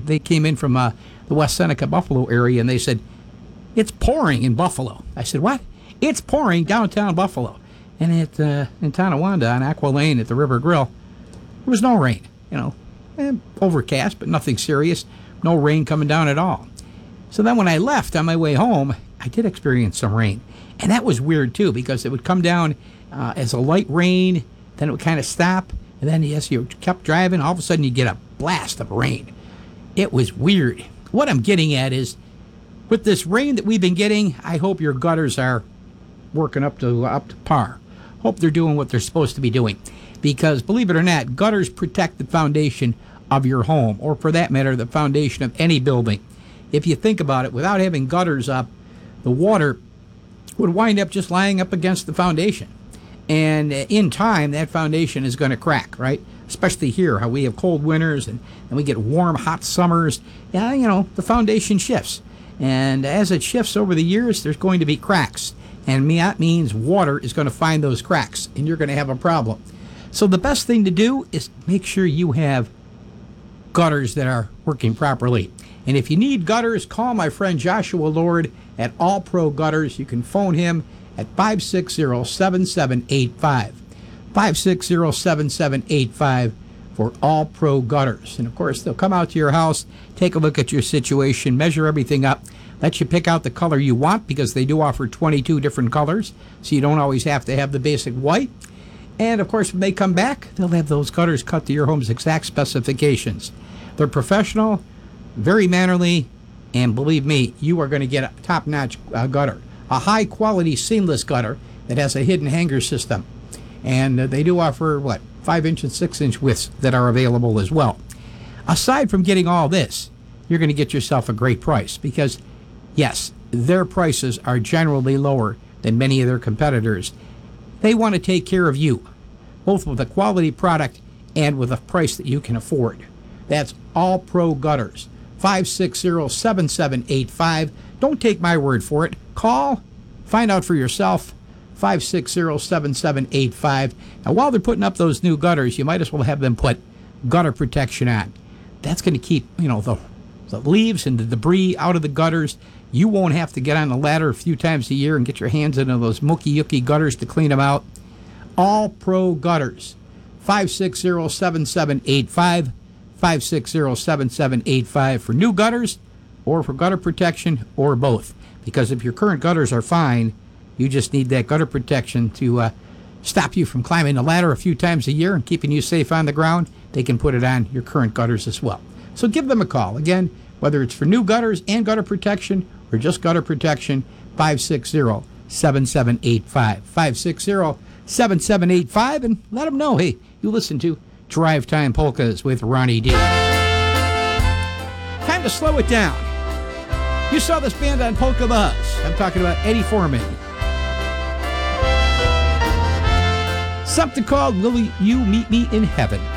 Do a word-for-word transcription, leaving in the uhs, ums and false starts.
they came in from uh, the West Seneca, Buffalo area, and they said, it's pouring in Buffalo. I said, what? It's pouring downtown Buffalo. And at, uh, in Tonawanda on Aqua Lane at the River Grill, there was no rain. You know, eh, overcast, but nothing serious. No rain coming down at all. So then when I left on my way home, I did experience some rain. And that was weird, too, because it would come down uh, as a light rain, then it would kind of stop, and then as you kept driving, all of a sudden you get a blast of rain. It was weird. What I'm getting at is, with this rain that we've been getting, I hope your gutters are working up to up to par. Hope they're doing what they're supposed to be doing. Because, believe it or not, gutters protect the foundation of your home, or for that matter, the foundation of any building. If you think about it, without having gutters up, the water would wind up just lying up against the foundation. And in time, that foundation is going to crack, right? Especially here, how we have cold winters and, and we get warm, hot summers. Yeah, you know, the foundation shifts. And as it shifts over the years, there's going to be cracks. And that means water is going to find those cracks, and you're going to have a problem. So the best thing to do is make sure you have gutters that are working properly. And if you need gutters, call my friend Joshua Lord at All Pro Gutters. You can phone him at five six zero, seven seven eight five. five six zero, seven seven eight five for All Pro Gutters. And of course, they'll come out to your house, take a look at your situation, measure everything up, let you pick out the color you want, because they do offer twenty-two different colors, so you don't always have to have the basic white. And of course, when they come back, they'll have those gutters cut to your home's exact specifications. They're professional, very mannerly, and believe me, you are going to get a top-notch uh, gutter. A high-quality seamless gutter that has a hidden hanger system. And uh, they do offer, what, five inch and six inch widths that are available as well. Aside from getting all this, you're going to get yourself a great price, because, yes, their prices are generally lower than many of their competitors. They want to take care of you, both with a quality product and with a price that you can afford. That's All Pro Gutters. five six zero, seven seven eight five. Don't take my word for it. Call, find out for yourself. five six zero, seven seven eight five. Now, while they're putting up those new gutters, you might as well have them put gutter protection on. That's going to keep, you know, the, the leaves and the debris out of the gutters. You won't have to get on the ladder a few times a year and get your hands into those mookie-yookie gutters to clean them out. All Pro Gutters. five six zero, seven seven eight five. five six zero, seven seven eight five for new gutters, or for gutter protection, or both. Because if your current gutters are fine, you just need that gutter protection to uh, stop you from climbing the ladder a few times a year and keeping you safe on the ground. They can put it on your current gutters as well. So give them a call. Again, whether it's for new gutters and gutter protection, or just gutter protection, five six zero, seven seven eight five. five six zero, seven seven eight five, and let them know, hey, you listen to Drive Time Polkas with Ronnie D. Time to slow it down. You saw this band on Polka Buzz. I'm talking about Eddie Foreman. Something called Will You Meet Me in Heaven.